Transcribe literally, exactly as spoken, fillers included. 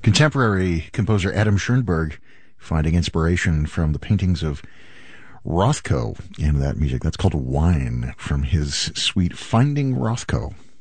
Contemporary composer Adam Schoenberg finding inspiration from the paintings of Rothko in that music. That's called Wine from his suite Finding Rothko.